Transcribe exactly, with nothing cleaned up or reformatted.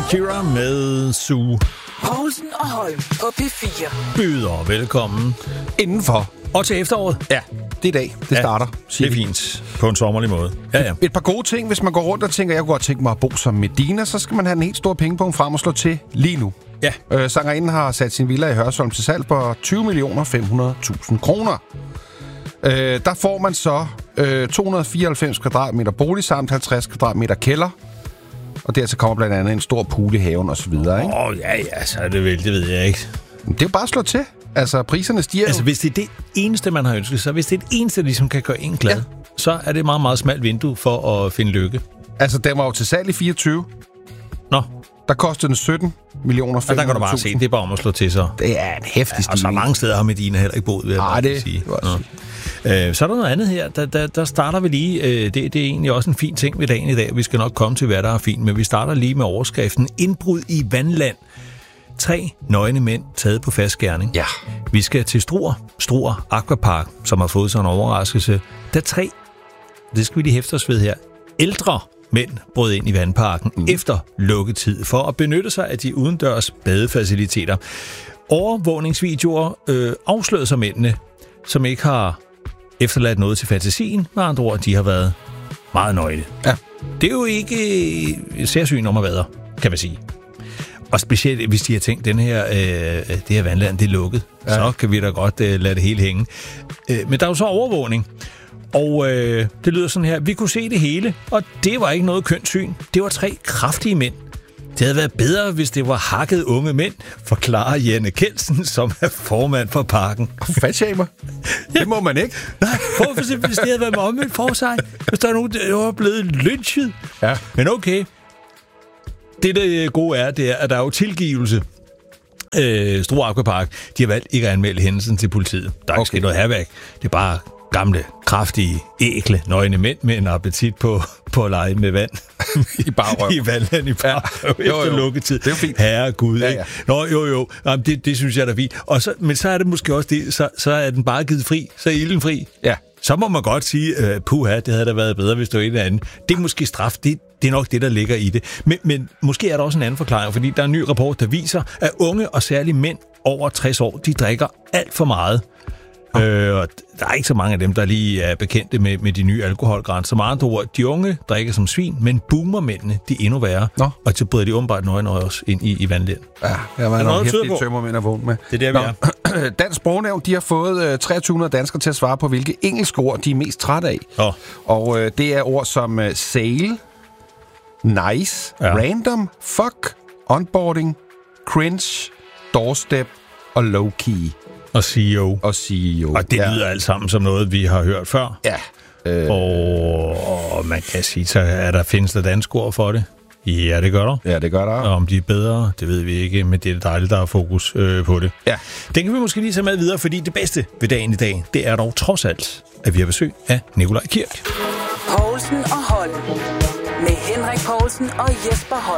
Shakira med Sue. Poulsen og Holm på P fire. Byder velkommen Indenfor. og til efteråret. Ja, det er i dag. Det Ja, starter. Det er fint. På en sommerlig måde. Ja, ja. Et par gode ting, hvis man går rundt og tænker, jeg kunne godt tænke mig at bo som Medina, så skal man have en helt stor pengepunkt frem og slå til lige nu. Ja. Øh, sangerinden har sat sin villa i Hørsholm til salg på tyve millioner fem hundrede tusind kroner. Øh, der får man så øh, to hundrede fireoghalvfems kvadratmeter bolig samt halvtreds kvadratmeter kælder. Og dertil kommer blandt andet en stor pool i haven og så videre, ikke? Åh, oh, ja, ja, så er det vel, det ved jeg ikke. Det er jo bare at slå til. Altså, priserne stiger Altså, jo. hvis det er det eneste, man har ønsket sig, hvis det er det eneste, der ligesom kan gøre en glad, ja. så er det et meget, meget smalt vindue for at finde lykke. Altså, den var jo til salg i fireogtyve. Nå, Der kostede den sytten millioner fem og der kan hundrede du bare se, det er bare om at slå til så. Det er en hæftig Ja, og så stigning. mange steder har Medina heller ikke boet, vil jeg Nej, bare det sige. var også Øh, så er der noget andet her. Der, der, der starter vi lige. Øh, det, det er egentlig også en fin ting ved dagen i dag. Vi skal nok komme til, hvad der er fint, men vi starter lige med overskriften. Indbrud i Vandland. Tre nøgne mænd taget på fast gerning. Ja. Vi skal til Struer, Struer Aquapark, som har fået sådan en overraskelse. Der tre, det skal vi lige hæfte os ved her, ældre mænd brød ind i vandparken mm. efter lukketid for at benytte sig af de udendørs badefaciliteter. Overvågningsvideoer øh, afslørede sig mændene, som ikke har efterladt noget til fantasien. Med andre ord, de har været meget nøgne. Ja. Det er jo ikke øh, særsyn om at være, kan man sige. Og specielt, hvis de har tænkt, den her, øh, det her vandland, det er lukket, ja. så kan vi da godt øh, lade det hele hænge. Øh, men der er jo så overvågning. Og øh, det lyder sådan her, vi kunne se det hele, og det var ikke noget kønt syn. Det var tre kraftige mænd. Det havde været bedre, hvis det var hakket unge mænd, forklarer Janne Kelsen, som er formand for parken. Fatshamer. Det må man ikke. Nej, prøv for eksempel, hvis det havde været med omvendt for sig. Hvis der er nogen, der var blevet lynchet. Ja. Men okay. Det, der gode er, det er, at der er jo tilgivelse. Øh, Struer Aquapark, de har valgt ikke at anmelde hændelsen til politiet. Der er okay. ikke sket noget herværk. Det er bare gamle, kraftige, ækle, nøgne mænd med en appetit på, på at lege med vand. I bare I vandland i bare ja. Efter jo, jo. lukketid. Det er jo fint. Herregud, ja, ja. ikke? Nå, jo, jo. Jamen, det, det synes jeg er fint. Og så, men så er det måske også det, så, så er den bare givet fri. Så er ilden fri. Ja. Så må man godt sige, uh, puha, det havde da været bedre, hvis det var et eller andet. Det er måske straf. Det, det er nok det, der ligger i det. Men, men måske er der også en anden forklaring, fordi der er en ny rapport, der viser, at unge og særligt mænd over tres år, de drikker alt for meget. Oh. Øh, og der er ikke så mange af dem, der lige er bekendte med, med de nye alkoholgrænser. Med andre ord, de unge drikker som svin, men boomermændene, de er endnu værre. Nå. Og så bryder de åbenbart nøgne også ind i, i vandland. Ja, jeg var nogle hæftige tømmermænd at vågne med. Det er der, vi er. Dansk Sprognævn, de har fået uh, treogtyve hundrede danskere til at svare på, hvilke engelske ord de er mest trætte af. Oh. Og uh, det er ord som uh, sail, nice, ja. random, fuck, onboarding, cringe, doorstep og low-key. Og C E O. Og C E O. Og det lyder ja. alt sammen som noget, vi har hørt før. Ja. Øh... Og, og man kan sige, så er der, findes der dansk ord for det? Ja, det gør der. Ja, det gør der. Og om de er bedre, det ved vi ikke, men det er dejligt, der er fokus øh, på det. Ja. Den kan vi måske lige tage med videre, fordi det bedste ved dagen i dag, det er dog trods alt, at vi har besøg af Nikolaj Kirk. Poulsen og Holm. Med Henrik Poulsen og Jesper Holm.